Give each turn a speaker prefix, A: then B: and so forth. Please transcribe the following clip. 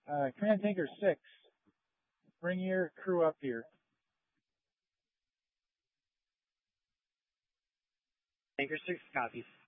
A: Command Tanker 6, bring your crew up here.
B: Tanker 6 copies.